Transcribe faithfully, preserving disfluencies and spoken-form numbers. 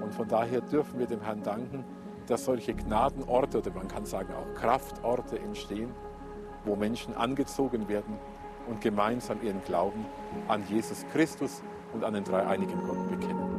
Und von daher dürfen wir dem Herrn danken, dass solche Gnadenorte oder man kann sagen auch Kraftorte entstehen, wo Menschen angezogen werden und gemeinsam ihren Glauben an Jesus Christus und an den dreieinigen Gott bekennen.